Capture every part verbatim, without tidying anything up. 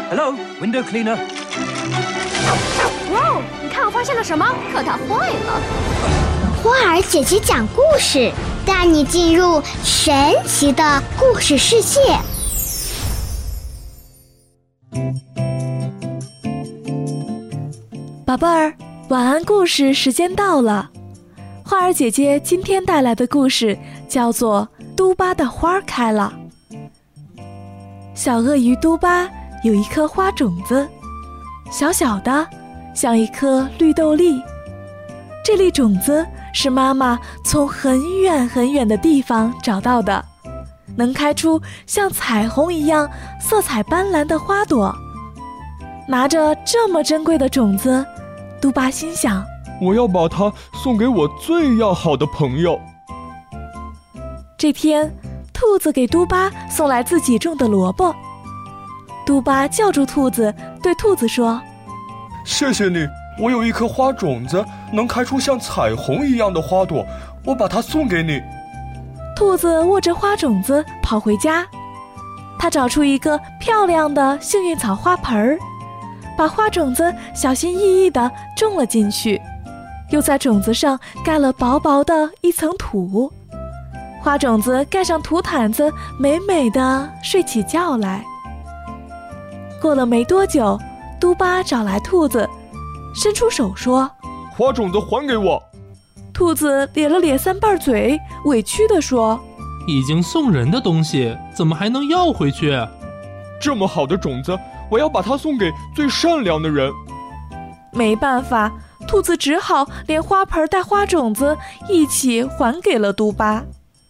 Hello, window cleaner. 哇哦，你看我发现了什么？可它坏了。 花儿姐姐讲故事，带你进入神奇的故事世界。 宝贝儿，晚安故事时间到了。花儿姐姐今天带来的故事叫做《都巴的花开了》。小鳄鱼都巴有一颗花种子，小小的，像一颗绿豆粒。这粒种子是妈妈从很远很远的地方找到的，能开出像彩虹一样色彩斑斓的花朵。拿着这么珍贵的种子，都巴心想， 我要把它送给我最要好的朋友。 这天，兔子给都巴送来自己种的萝卜。都巴叫住兔子，对兔子说， 谢谢你，我有一颗花种子，能开出像彩虹一样的花朵，我把它送给你。 兔子握着花种子跑回家，他找出一个漂亮的幸运草花盆儿，把花种子小心翼翼地种了进去，又在种子上盖了薄薄的一层土。花种子盖上土毯子，美美地睡起觉来。过了没多久，都巴找来兔子，伸出手说， 花种子还给我。 兔子咧了咧三瓣嘴，委屈地说， 已经送人的东西怎么还能要回去？ 这么好的种子，我要把它送给最善良的人。 没办法，兔子只好连花盆带花种子一起还给了都巴。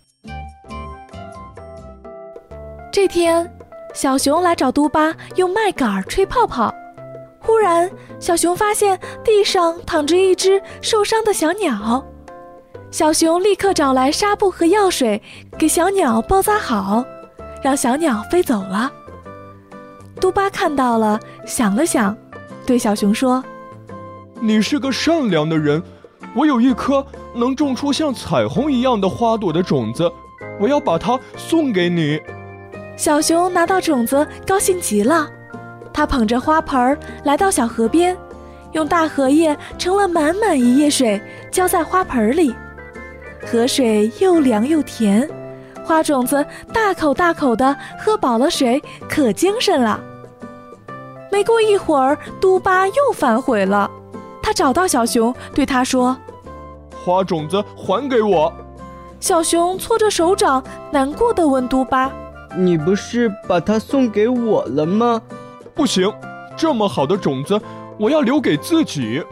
这天，小熊来找都巴用麦秆吹泡泡。忽然，小熊发现地上躺着一只受伤的小鸟。小熊立刻找来纱布和药水，给小鸟包扎好，让小鸟飞走了。都巴看到了，想了想，对小熊说， 你是个善良的人，我有一颗能种出像彩虹一样的花朵的种子，我要把它送给你。 小熊拿到种子，高兴极了。他捧着花盆来到小河边，用大荷叶盛了满满一叶水，浇在花盆里。河水又凉又甜，花种子大口大口地喝饱了水，可精神了。没过一会儿，都巴又反悔了。他找到小熊，对他说， 花种子还给我。 小熊搓着手掌，难过地问都巴， 你不是把它送给我了吗？ 不行，这么好的种子，我要留给自己。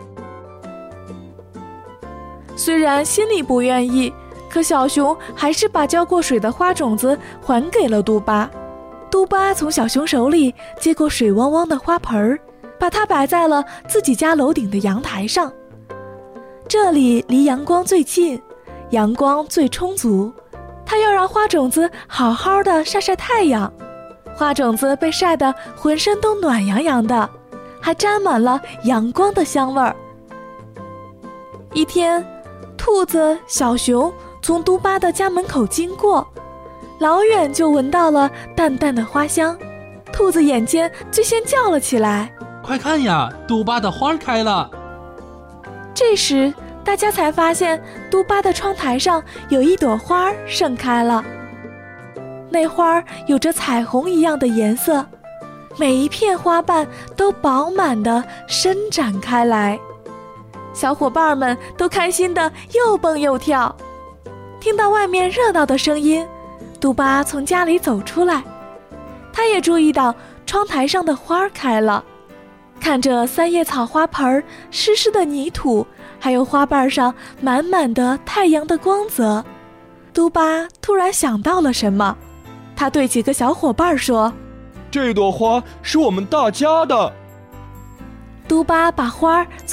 虽然心里不愿意，可小熊还是把浇过水的花种子还给了都巴。都巴从小熊手里接过水汪汪的花盆，把它摆在了自己家楼顶的阳台上。这里离阳光最近，阳光最充足，他要让花种子好好的晒晒太阳。花种子被晒得浑身都暖洋洋的，还沾满了阳光的香味儿。一天，兔子、小熊从都巴的家门口经过，老远就闻到了淡淡的花香。兔子眼尖，最先叫了起来， 快看呀，都巴的花开了。 这时大家才发现，都巴的窗台上有一朵花盛开了。那花有着彩虹一样的颜色，每一片花瓣都饱满地伸展开来。小伙伴们都开心地又蹦又跳。听到外面热闹的声音，都巴从家里走出来，他也注意到窗台上的花开了。看着三叶草花盆湿湿的泥土，还有花瓣上满满的太阳的光泽，都巴突然想到了什么。他对几个小伙伴说， 这朵花是我们大家的。 都巴把花